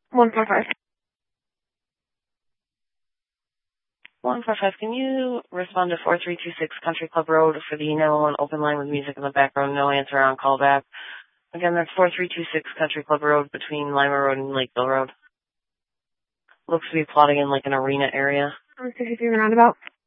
145. 145, can you respond to 4326 Country Club Road for the 911 open line with music in the background, no answer on callback? Again, that's 4326 Country Club Road between Lima Road and Lakeville Road. Looks to be plotting in like an arena area. 63 roundabout.